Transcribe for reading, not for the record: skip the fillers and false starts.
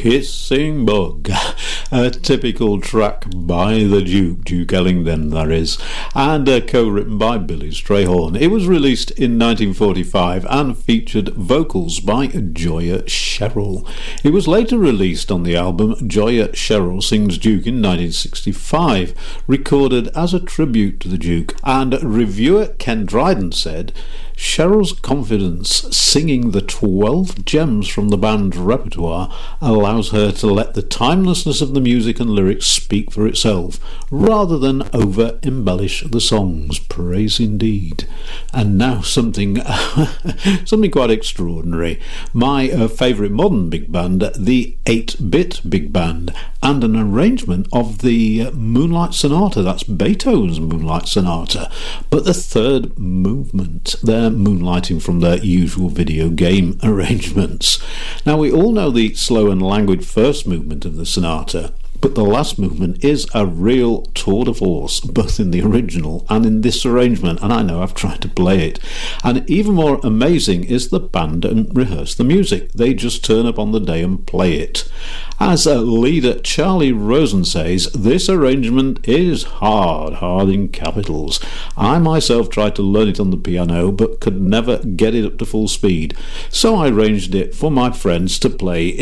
Kissing Bug, a typical track by the Duke Ellington, that is, and co-written by Billy Strayhorn. It was released in 1945 and featured vocals by Joya Sherrill. It was later released on the album Joya Sherrill Sings Duke in 1965, recorded as a tribute to the Duke, and reviewer Ken Dryden said, Sherrill's confidence singing the 12 gems from the band's repertoire allows her to let the timelessness of the music and lyrics speak for itself, rather than over-embellish the songs. Praise indeed. And now something quite extraordinary. My favourite modern big band, the 8-Bit Big Band, and an arrangement of the Moonlight Sonata. That's Beethoven's Moonlight Sonata, but the third movement. They're moonlighting from their usual video game arrangements. Now, we all know the slow and languid first movement of the sonata, but the last movement is a real tour de force, both in the original and in this arrangement, and I know I've tried to play it. And even more amazing is the band don't rehearse the music, they just turn up on the day and play it. As leader Charlie Rosen says, this arrangement is hard in capitals. I myself tried to learn it on the piano, but could never get it up to full speed, so I arranged it for my friends to play